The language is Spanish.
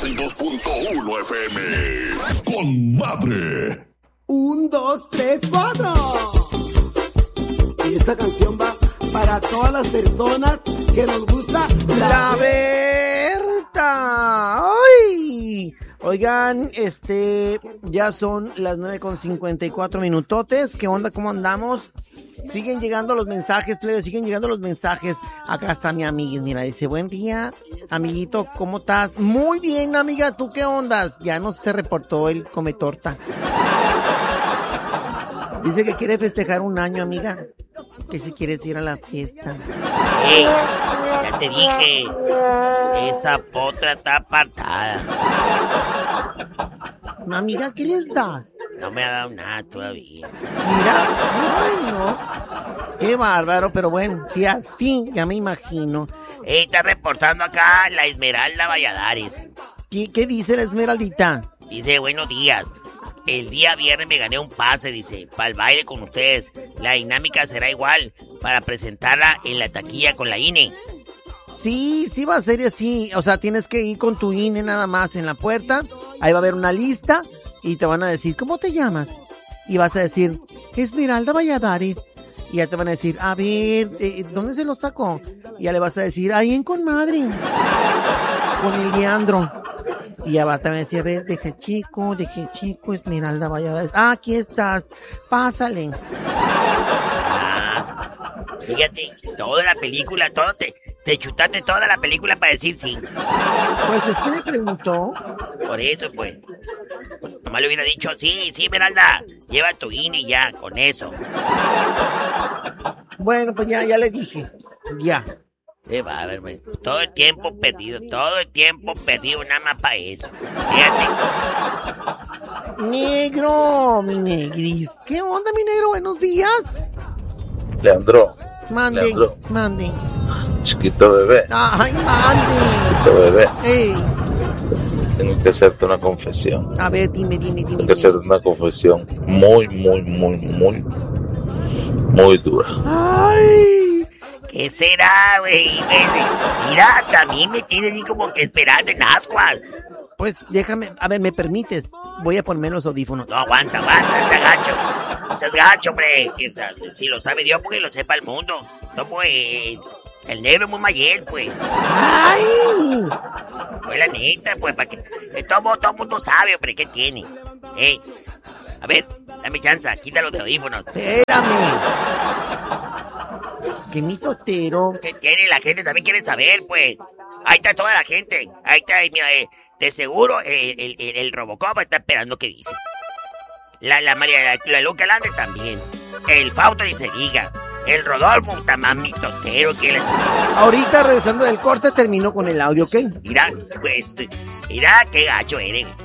92.1 FM. Con madre. 1, 2, 3, 4. Y esta canción va para todas las personas que nos gusta la Berta. ¡Ay! Oigan, ya son las 9:54 minutotes. ¿Qué onda? ¿Cómo andamos? Siguen llegando los mensajes, plebe, siguen llegando los mensajes. Acá está mi amiga, mira, dice, buen día, amiguito, ¿cómo estás? Muy bien, amiga, ¿tú qué ondas? Ya no se reportó el come torta. Dice que quiere festejar un año, amiga, que si quieres ir a la fiesta. Ya te dije, esa potra está apartada. Amiga, ¿qué les das? No me ha dado nada todavía. Mira, ay no, qué bárbaro, pero bueno, si así, ya me imagino. Está reportando acá la Esmeralda Valladares. ¿Qué dice la Esmeraldita? Dice, buenos días. El día viernes me gané un pase, dice, para el baile con ustedes. La dinámica será igual, para presentarla en la taquilla con la INE. Sí, va a ser así. O sea, tienes que ir con tu INE nada más en la puerta. Ahí va a haber una lista y te van a decir, ¿cómo te llamas? Y vas a decir, Esmeralda Valladares. Y ya te van a decir, a ver, ¿dónde se lo sacó? Y ya le vas a decir, ahí en Conmadre. Con el Leandro. Y ya va a decir, a ver, deje chico, Esmeralda Valladares. Ah, aquí estás, pásale. Fíjate, toda la película, te chutaste toda la película para decir sí. Pues es que me preguntó. Por eso, pues. Nomás le hubiera dicho, sí, Esmeralda, lleva tu INE y ya, con eso. Bueno, pues ya le dije, ya. Va a ver, todo el tiempo perdido, nada más para eso. Fíjate. Negro, mi negris. ¿Qué onda, mi negro? Buenos días. Leandro. Mande. Chiquito bebé. Ay, mande. Chiquito bebé. Ey. Tengo que hacerte una confesión. A ver, dime. Tengo que hacerte una confesión muy dura. Ay. ¿Qué será, güey? Mira, también me tienes así como que esperando en ascuas. Pues déjame, a ver, ¿me permites? Voy a ponerme los audífonos. No, aguanta, seas gacho, hombre. Si lo sabe Dios, porque lo sepa el mundo. No, pues, el negro es muy mayel, pues. ¡Ay! Pues la neta, pues, para que todo el mundo sabe, hombre, ¿qué tiene? A ver, dame chance, quítalo de audífonos. Espérame. ¡Qué mitotero! ¿Qué tiene? La gente también quiere saber, pues. Ahí está toda la gente. Ahí está, mira, de seguro el Robocop está esperando que dice. La María, la Luca Lande también. El Fausto y se diga. El Rodolfo está más mitotero que la... Ahorita, regresando del corte, termino con el audio, ¿ok? Mira, pues, qué gacho eres.